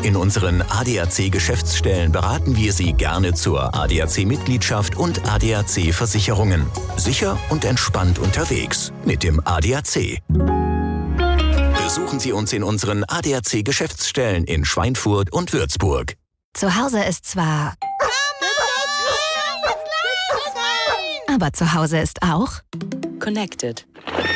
In unseren ADAC-Geschäftsstellen beraten wir Sie gerne zur ADAC-Mitgliedschaft und ADAC-Versicherungen. Sicher und entspannt unterwegs mit dem ADAC. Besuchen Sie uns in unseren ADAC-Geschäftsstellen in Schweinfurt und Würzburg. Zu Hause ist zwar... Aber zu Hause ist auch... Connected.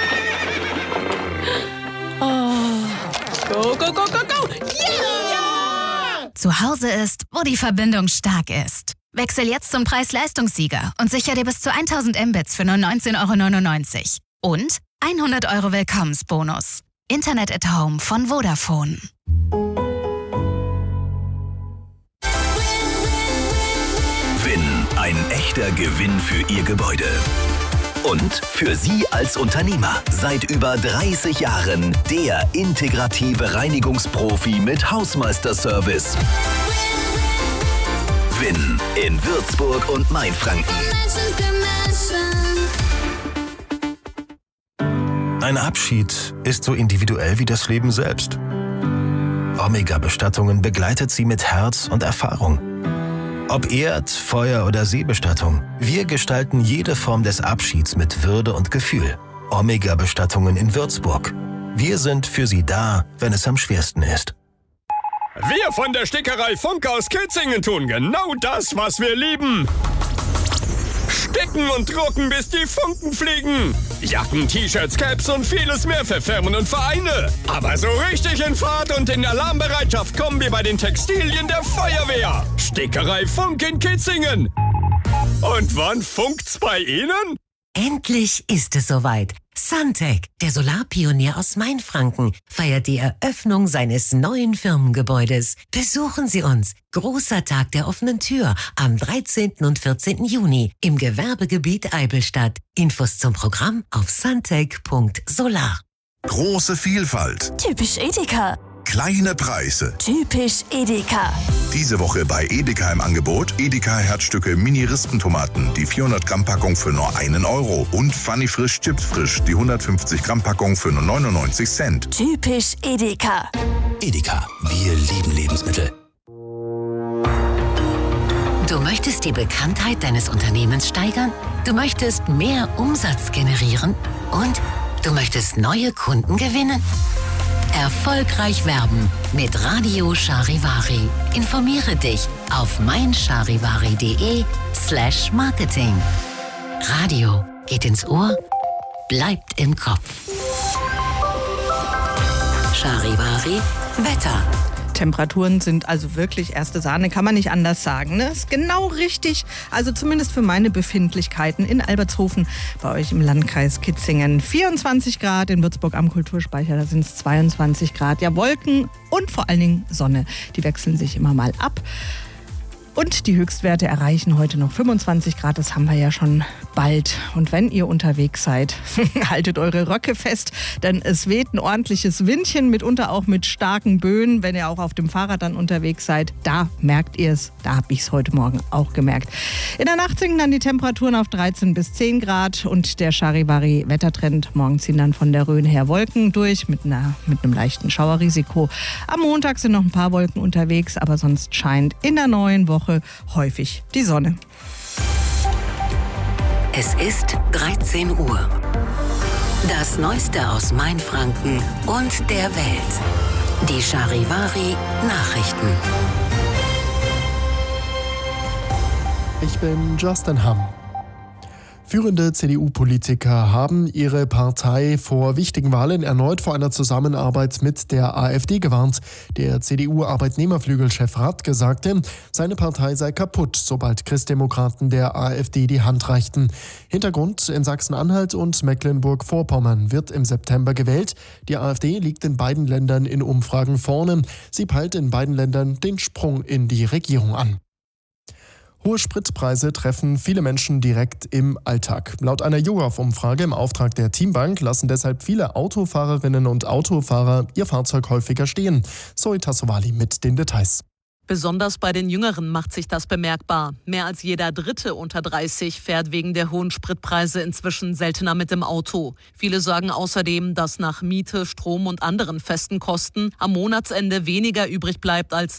Oh. Go, go, go, go, go! Yeah! Zu Hause ist, wo die Verbindung stark ist. Wechsel jetzt zum Preis-Leistungssieger und sicher dir bis zu 1000 Mbits für nur 19,99 € und 100 € Willkommensbonus. Internet at Home von Vodafone. Win, ein echter Gewinn für Ihr Gebäude. Und für Sie als Unternehmer. Seit über 30 Jahren der integrative Reinigungsprofi mit Hausmeisterservice. Win in Würzburg und Mainfranken. Ein Abschied ist so individuell wie das Leben selbst. Omega Bestattungen begleitet Sie mit Herz und Erfahrung. Ob Erd-, Feuer- oder Seebestattung, wir gestalten jede Form des Abschieds mit Würde und Gefühl. Omega Bestattungen in Würzburg. Wir sind für Sie da, wenn es am schwersten ist. Wir von der Stickerei Funk aus Kitzingen tun genau das, was wir lieben. Sticken und drucken, bis die Funken fliegen. Jacken, T-Shirts, Caps und vieles mehr für Firmen und Vereine. Aber so richtig in Fahrt und in Alarmbereitschaft kommen wir bei den Textilien der Feuerwehr. Stickerei Funk in Kitzingen. Und wann funkt's bei Ihnen? Endlich ist es soweit. Suntech, der Solarpionier aus Mainfranken, feiert die Eröffnung seines neuen Firmengebäudes. Besuchen Sie uns. Großer Tag der offenen Tür am 13. und 14. Juni im Gewerbegebiet Eibelstadt. Infos zum Programm auf suntech.solar. Große Vielfalt. Typisch Edeka. Kleine Preise. Typisch Edeka. Diese Woche bei Edeka im Angebot Edeka-Herzstücke Mini-Rispentomaten, die 400-Gramm-Packung für nur 1 € und Funny Frisch Chips Frisch, die 150-Gramm-Packung für nur 99 Cent. Typisch Edeka. Edeka, wir lieben Lebensmittel. Du möchtest die Bekanntheit deines Unternehmens steigern? Du möchtest mehr Umsatz generieren? Und du möchtest neue Kunden gewinnen? Erfolgreich werben mit Radio Charivari. Informiere dich auf meincharivari.de/marketing. Radio geht ins Ohr, bleibt im Kopf. Charivari Wetter. Temperaturen sind also wirklich erste Sahne, kann man nicht anders sagen. Ne? Ist genau richtig, also zumindest für meine Befindlichkeiten in Albertshofen, bei euch im Landkreis Kitzingen. 24 Grad, in Würzburg am Kulturspeicher, da sind es 22 Grad. Ja, Wolken und vor allen Dingen Sonne, die wechseln sich immer mal ab. Und die Höchstwerte erreichen heute noch 25 Grad, das haben wir ja schon bald. Und wenn ihr unterwegs seid, haltet eure Röcke fest, denn es weht ein ordentliches Windchen, mitunter auch mit starken Böen. Wenn ihr auch auf dem Fahrrad dann unterwegs seid, da merkt ihr es, da habe ich es heute Morgen auch gemerkt. In der Nacht sinken dann die Temperaturen auf 13 bis 10 Grad und der Charivari-Wettertrend. Morgen ziehen dann von der Rhön her Wolken durch mit einem leichten Schauerrisiko. Am Montag sind noch ein paar Wolken unterwegs, aber sonst scheint in der neuen Woche häufig die Sonne. Es ist 13 Uhr. Das Neueste aus Mainfranken und der Welt. Die Charivari Nachrichten. Ich bin Justin Hamm. Führende CDU-Politiker haben ihre Partei vor wichtigen Wahlen erneut vor einer Zusammenarbeit mit der AfD gewarnt. Der CDU-Arbeitnehmerflügelchef Radke sagte, seine Partei sei kaputt, sobald Christdemokraten der AfD die Hand reichten. Hintergrund: in Sachsen-Anhalt und Mecklenburg-Vorpommern wird im September gewählt. Die AfD liegt in beiden Ländern in Umfragen vorne. Sie peilt in beiden Ländern den Sprung in die Regierung an. Hohe Spritpreise treffen viele Menschen direkt im Alltag. Laut einer YouGov-Umfrage im Auftrag der Teambank lassen deshalb viele Autofahrerinnen und Autofahrer ihr Fahrzeug häufiger stehen. Zoe Tassovali mit den Details. Besonders bei den Jüngeren macht sich das bemerkbar. Mehr als jeder Dritte unter 30 fährt wegen der hohen Spritpreise inzwischen seltener mit dem Auto. Viele sagen außerdem, dass nach Miete, Strom und anderen festen Kosten am Monatsende weniger übrig bleibt als